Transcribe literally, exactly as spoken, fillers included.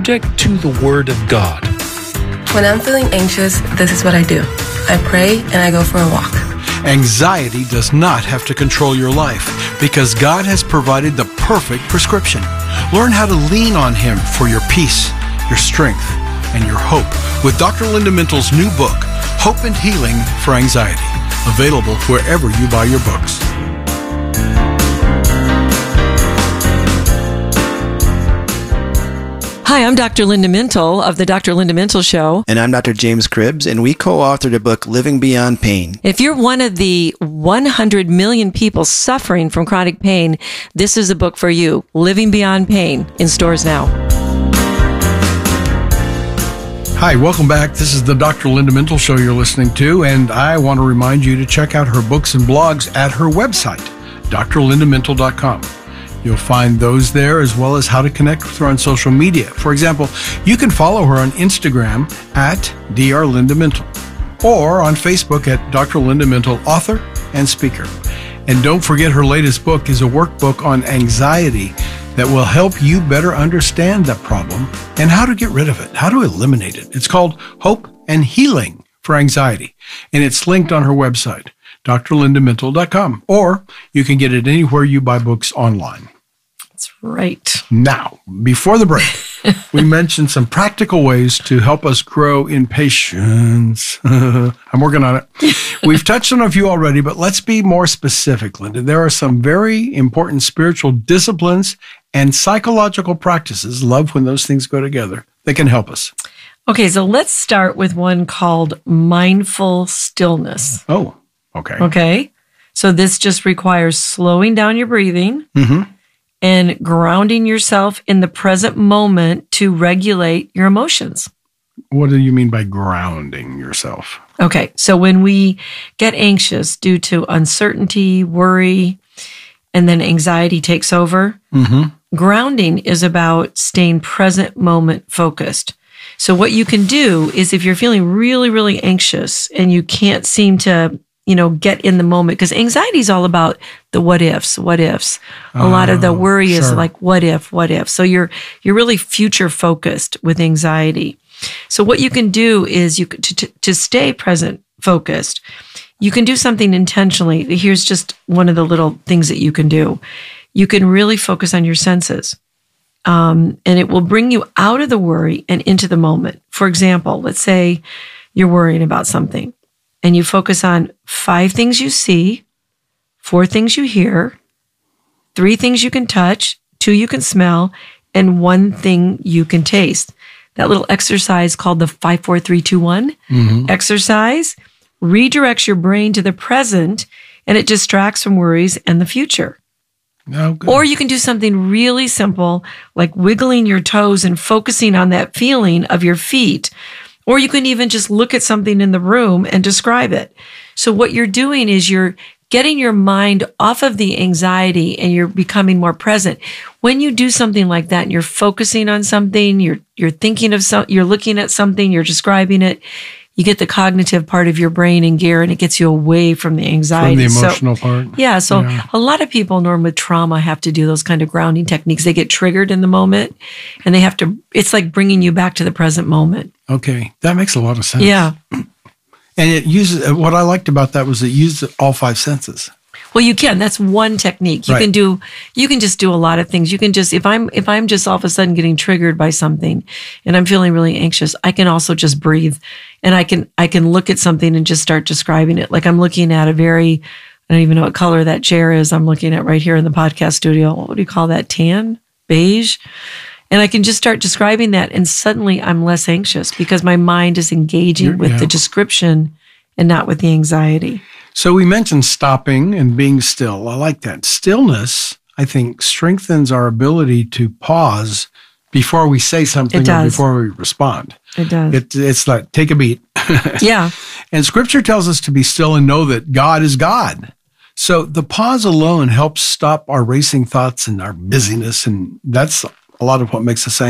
subject to the Word of God. When I'm feeling anxious, this is what I do. I pray and I go for a walk. Anxiety does not have to control your life because God has provided the perfect prescription. Learn how to lean on Him for your peace, your strength, and your hope with Doctor Linda Mintel's new book, Hope and Healing for Anxiety, available wherever you buy your books. Hi, I'm Doctor Linda Mintel of the Doctor Linda Mintel Show. And I'm Doctor James Cribbs, and we co-authored a book, Living Beyond Pain. If you're one of the one hundred million people suffering from chronic pain, this is a book for you, Living Beyond Pain, in stores now. Hi, welcome back. This is the Doctor Linda Mintel Show you're listening to, and I want to remind you to check out her books and blogs at her website, d r linda mintel dot com. You'll find those there, as well as how to connect with her on social media. For example, you can follow her on Instagram at Doctor Linda Mintel or on Facebook at Doctor Linda Mintel, author and speaker. And don't forget, her latest book is a workbook on anxiety that will help you better understand that problem and how to get rid of it, how to eliminate it. It's called Hope and Healing for Anxiety, and it's linked on her website, d r linda mintel dot com, or you can get it anywhere you buy books online. That's right. Now, before the break, we mentioned some practical ways to help us grow in patience. I'm working on it. We've touched on a few already, but let's be more specific, Linda. There are some very important spiritual disciplines and psychological practices, love when those things go together, that can help us. Okay, so let's start with one called mindful stillness. Oh, okay. Okay, so this just requires slowing down your breathing, Mm-hmm. and grounding yourself in the present moment to regulate your emotions. What do you mean by grounding yourself? Okay, so when we get anxious due to uncertainty, worry, and then anxiety takes over, Mm-hmm. grounding is about staying present moment focused. So what you can do is if you're feeling really, really anxious and you can't seem to you know, get in the moment, because anxiety is all about the what ifs, what ifs. A lot of the Oh, worry is sure. like, what if, what if? So you're, you're really future focused with anxiety. So what you can do is you to, to, to stay present focused, you can do something intentionally. Here's just one of the little things that you can do. You can really focus on your senses. Um, and it will bring you out of the worry and into the moment. For example, let's say you're worrying about something. And you focus on five things you see, four things you hear, three things you can touch, two you can smell, and one thing you can taste. That little exercise called the five, four, three, two, one Mm-hmm. exercise redirects your brain to the present, and it distracts from worries and the future. Oh, good. Or you can do something really simple, like wiggling your toes and focusing on that feeling of your feet. Or you can even just look at something in the room and describe it. So what you're doing is you're getting your mind off of the anxiety and you're becoming more present. When you do something like that and you're focusing on something, you're you're thinking of some, you're looking at something, you're describing it, you get the cognitive part of your brain in gear and it gets you away from the anxiety. From the So- emotional part. yeah, so Yeah. a lot of people, Norm, with trauma have to do those kind of grounding techniques. They get triggered in the moment and they have to, it's like bringing you back to the present moment. Okay, that makes a lot of sense. Yeah. And it uses, what I liked about that was it used all five senses. Well, you can. That's one technique. You Right. can do, you can just do a lot of things. You can just, if I'm, if I'm just all of a sudden getting triggered by something and I'm feeling really anxious, I can also just breathe and I can, I can look at something and just start describing it. Like I'm looking at a very, I don't even know what color that chair is. I'm looking at right here in the podcast studio. What do you call that? Tan? Beige? And I can just start describing that and suddenly I'm less anxious because my mind is engaging You're- with yeah. the description and not with the anxiety. So we mentioned stopping and being still. I like that. Stillness, I think, strengthens our ability to pause before we say something It or does. before we respond. It does. It, it's like, take a beat. Yeah. And Scripture tells us to be still and know that God is God. So the pause alone helps stop our racing thoughts and our busyness, and that's a lot of what makes us